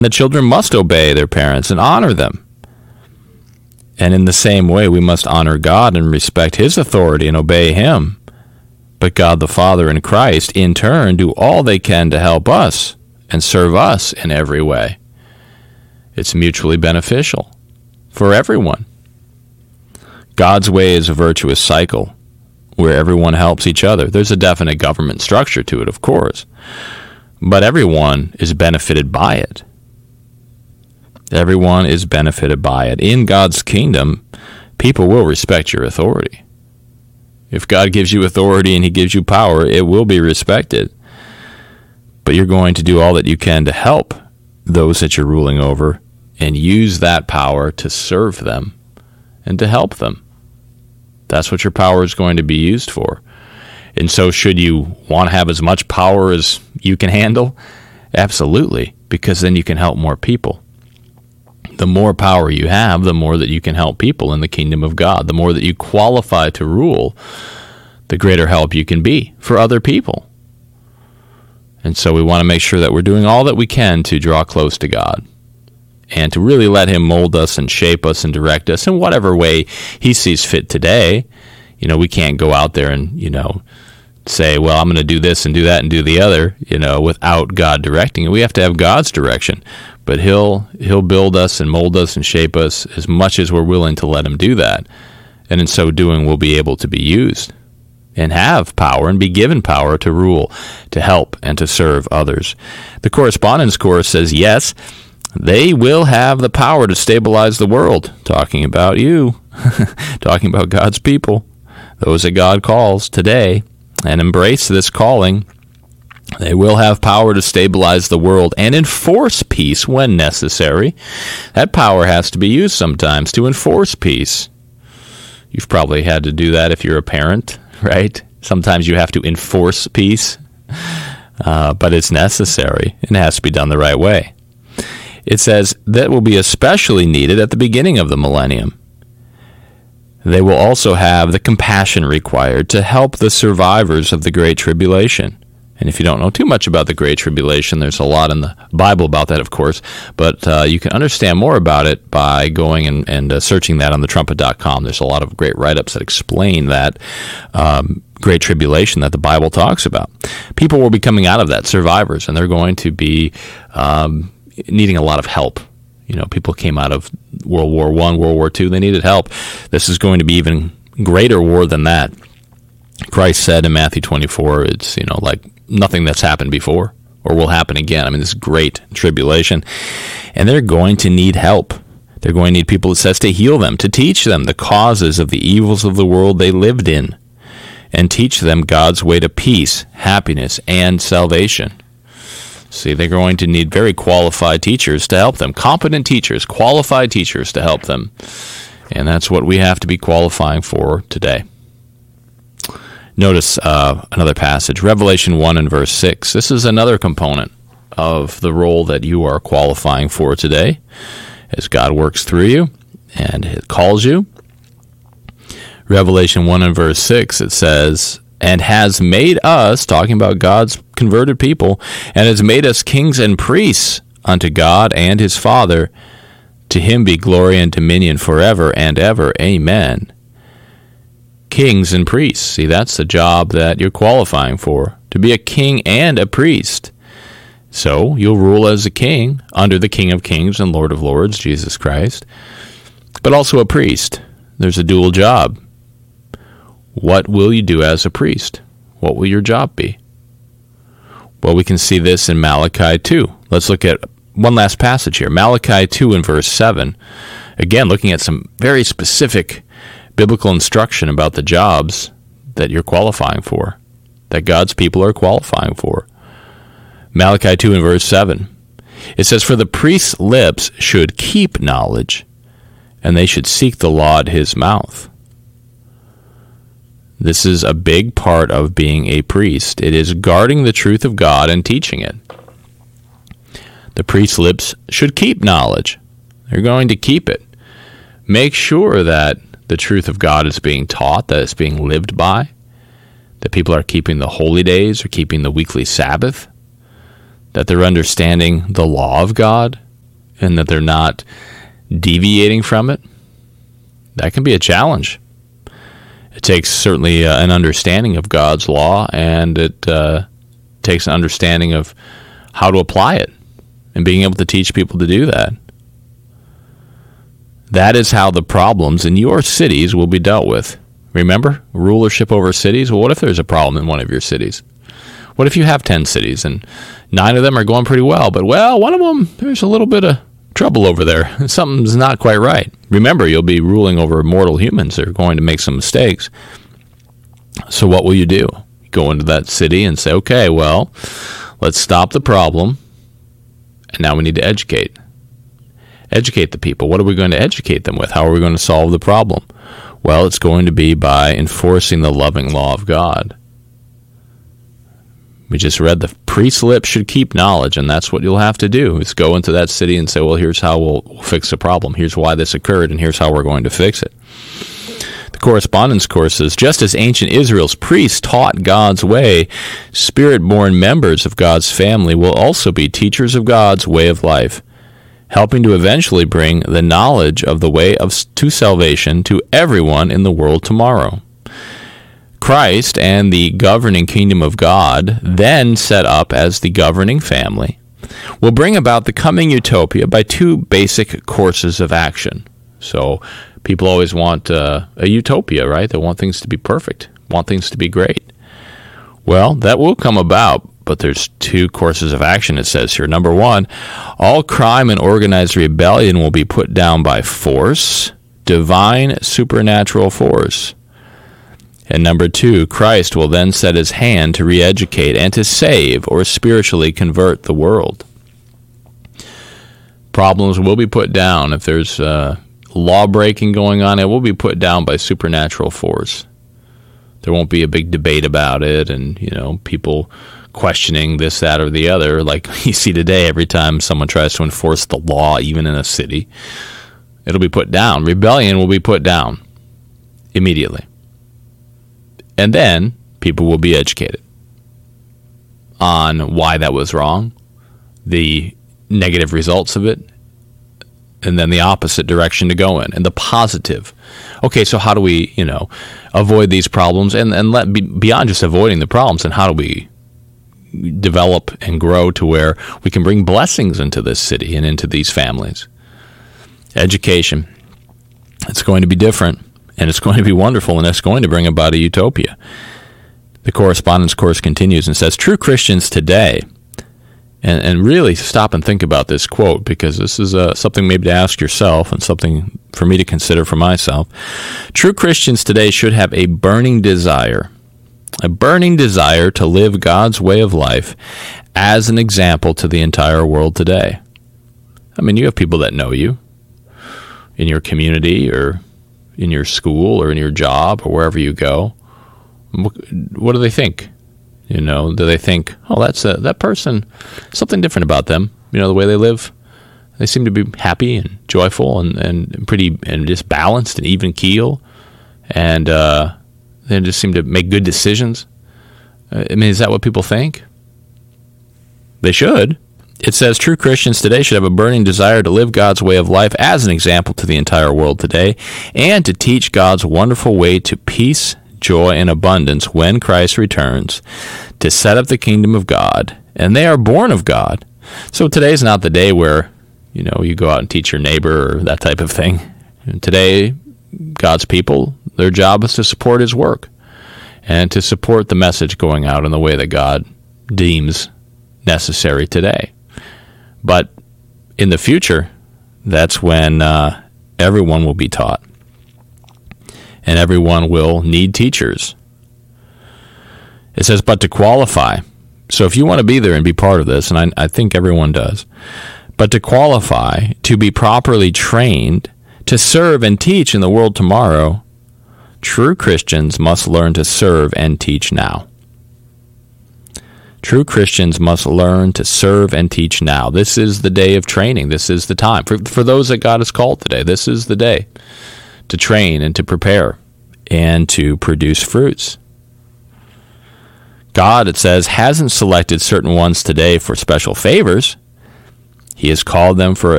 The children must obey their parents and honor them. And in the same way, we must honor God and respect His authority and obey Him. But God the Father and Christ, in turn, do all they can to help us and serve us in every way. It's mutually beneficial for everyone. God's way is a virtuous cycle where everyone helps each other. There's a definite government structure to it, of course, but everyone is benefited by it. Everyone is benefited by it. In God's kingdom, people will respect your authority. If God gives you authority and He gives you power, it will be respected. But you're going to do all that you can to help those that you're ruling over and use that power to serve them and to help them. That's what your power is going to be used for. And so should you want to have as much power as you can handle? Absolutely, because then you can help more people. The more power you have, the more that you can help people in the kingdom of God. The more that you qualify to rule, the greater help you can be for other people. And so we want to make sure that we're doing all that we can to draw close to God and to really let Him mold us and shape us and direct us in whatever way He sees fit today. You know, we can't go out there and, say, well, I'm going to do this and do that and do the other, without God directing it. We have to have God's direction. But He'll build us and mold us and shape us as much as we're willing to let Him do that. And in so doing, we'll be able to be used and have power and be given power to rule, to help, and to serve others. The correspondence course says, yes, they will have the power to stabilize the world. Talking about you, talking about God's people, those that God calls today, and embrace this calling. They will have power to stabilize the world and enforce peace when necessary. That power has to be used sometimes to enforce peace. You've probably had to do that if you're a parent, right? Sometimes you have to enforce peace, but it's necessary and it has to be done the right way. It says that will be especially needed at the beginning of the millennium. They will also have the compassion required to help the survivors of the Great Tribulation. And if you don't know too much about the Great Tribulation, there's a lot in the Bible about that, of course, but you can understand more about it by going and searching that on thetrumpet.com. There's a lot of great write-ups that explain that Great Tribulation that the Bible talks about. People will be coming out of that, survivors, and they're going to be needing a lot of help. People came out of World War I, World War II, they needed help. This is going to be even greater war than that. Christ said in Matthew 24, it's, like nothing that's happened before or will happen again. I mean, this is great tribulation. And they're going to need help. They're going to need people, it says, to heal them, to teach them the causes of the evils of the world they lived in, and teach them God's way to peace, happiness, and salvation. See, they're going to need very qualified teachers to help them, competent teachers, qualified teachers to help them. And that's what we have to be qualifying for today. Notice another passage, Revelation 1 and verse 6. This is another component of the role that you are qualifying for today as God works through you and calls you. Revelation 1 and verse 6, it says, and has made us, talking about God's converted people, and has made us kings and priests unto God and His Father. To Him be glory and dominion forever and ever. Amen. Kings and priests. See, that's the job that you're qualifying for, to be a king and a priest. So you'll rule as a king under the King of Kings and Lord of Lords, Jesus Christ, but also a priest. There's a dual job. What will you do as a priest? What will your job be? Well, we can see this in Malachi 2. Let's look at one last passage here. Malachi 2 and verse 7. Again, looking at some very specific biblical instruction about the jobs that you're qualifying for, that God's people are qualifying for. Malachi 2 and verse 7. It says, for the priest's lips should keep knowledge, and they should seek the law at his mouth. This is a big part of being a priest. It is guarding the truth of God and teaching it. The priest's lips should keep knowledge. They're going to keep it. Make sure that the truth of God is being taught, that it's being lived by, that people are keeping the holy days or keeping the weekly Sabbath, that they're understanding the law of God, and that they're not deviating from it, that can be a challenge. It takes certainly an understanding of God's law, and it takes an understanding of how to apply it and being able to teach people to do that. That is how the problems in your cities will be dealt with. Remember, rulership over cities? Well, what if there's a problem in one of your cities? What if you have 10 cities and 9 of them are going pretty well, but, one of them, there's a little bit of trouble over there. Something's not quite right. Remember, you'll be ruling over mortal humans. They're going to make some mistakes. So what will you do? You go into that city and say, okay, well, let's stop the problem, and now we need to educate. Educate the people. What are we going to educate them with? How are we going to solve the problem? Well, it's going to be by enforcing the loving law of God. We just read the priest's lips should keep knowledge, and that's what you'll have to do, is go into that city and say, well, here's how we'll fix the problem. Here's why this occurred, and here's how we're going to fix it. The correspondence course says, just as ancient Israel's priests taught God's way, spirit-born members of God's family will also be teachers of God's way of life, helping to eventually bring the knowledge of the way to salvation to everyone in the world tomorrow. Christ and the governing kingdom of God, then set up as the governing family, will bring about the coming utopia by 2 basic courses of action. So people always want a utopia, right? They want things to be perfect, want things to be great. Well, that will come about, but there's 2 courses of action, it says here. Number 1, all crime and organized rebellion will be put down by force, divine supernatural force. And number 2, Christ will then set his hand to re-educate and to save or spiritually convert the world. Problems will be put down. If there's law-breaking going on, it will be put down by supernatural force. There won't be a big debate about it and, people questioning this, that, or the other, like you see today every time someone tries to enforce the law, even in a city. It'll be put down. Rebellion will be put down immediately. And then people will be educated on why that was wrong, the negative results of it, and then the opposite direction to go in, and the positive. Okay, so how do we, avoid these problems? And beyond just avoiding the problems, and how do we develop and grow to where we can bring blessings into this city and into these families? Education. It's going to be different. And it's going to be wonderful, and it's going to bring about a utopia. The correspondence course continues and says, true Christians today, and really stop and think about this quote, because this is something maybe to ask yourself and something for me to consider for myself. True Christians today should have a burning desire to live God's way of life as an example to the entire world today. I mean, you have people that know you in your community or in your school or in your job or wherever you go. What do they think? Do they think, oh, that's that person, something different about them, the way they live? They seem to be happy and joyful and pretty and just balanced and even keel, and they just seem to make good decisions. Is that what people think? They should. It says, true Christians today should have a burning desire to live God's way of life as an example to the entire world today, and to teach God's wonderful way to peace, joy, and abundance when Christ returns, to set up the kingdom of God. And they are born of God. So today's not the day where, you go out and teach your neighbor or that type of thing. And today, God's people, their job is to support his work and to support the message going out in the way that God deems necessary today. But in the future, that's when everyone will be taught. And everyone will need teachers. It says, but to qualify. So if you want to be there and be part of this, and I think everyone does, but to qualify, to be properly trained, to serve and teach in the world tomorrow, true Christians must learn to serve and teach now. True Christians must learn to serve and teach now. This is the day of training. This is the time. For those that God has called today, this is the day to train and to prepare and to produce fruits. God, it says, hasn't selected certain ones today for special favors. He has called them for